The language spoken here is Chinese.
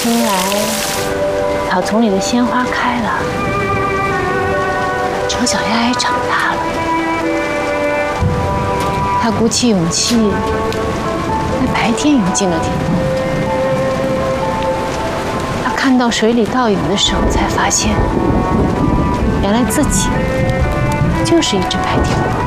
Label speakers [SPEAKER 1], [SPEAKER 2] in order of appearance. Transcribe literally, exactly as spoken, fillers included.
[SPEAKER 1] 春来，草丛里的鲜花开了，丑小鸭也长大了。它鼓起勇气，在白天游进了田中。它看到水里倒影的时候，才发现，原来自己就是一只白天鹅。